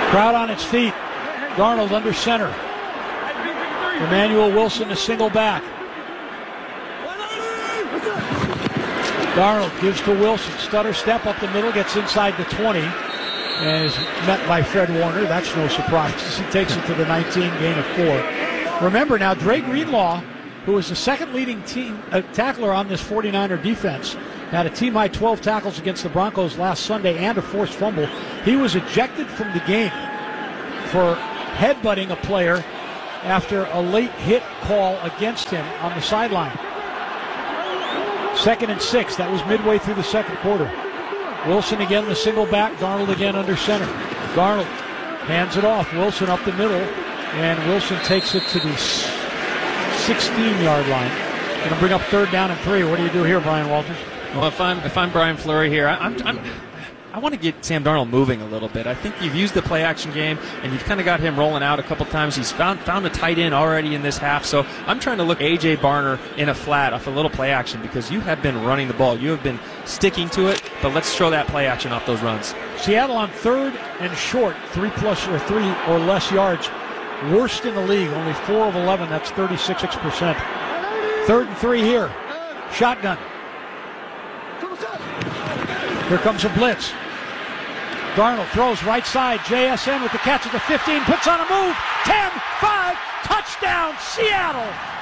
Crowd on its feet. Darnold under center. Emmanuel Wilson a single back. Darnold gives to Wilson. Stutter step up the middle, gets inside the 20, and is met by Fred Warner. That's no surprise. He takes it to the 19, gain of 4. Remember now, Dre Greenlaw, who was the second leading team tackler on this 49er defense, had a team-high 12 tackles against the Broncos last Sunday and a forced fumble. He was ejected from the game for headbutting a player after a late hit call against him on the sideline. 2nd and 6. That was midway through the second quarter. Wilson again, the single back. Darnold again under center. Darnold hands it off. Wilson up the middle, and Wilson takes it to the 16-yard line. Going to bring up 3rd down and 3. What do you do here, Brian Walters? Well, if I'm Brian Fleury here, I want to get Sam Darnold moving a little bit. I think you've used the play-action game, and you've kind of got him rolling out a couple times. He's found a tight end already in this half, so I'm trying to look A.J. Barner in a flat off a little play-action because you have been running the ball. You have been sticking to it, but let's throw that play-action off those runs. Seattle on 3rd and short, 3 or less yards. Worst in the league, only 4 of 11. That's 36%. 3rd and 3 here. Shotgun. Here comes a blitz. Darnold throws right side. JSN with the catch at the 15. Puts on a move. 10, 5, touchdown, Seattle.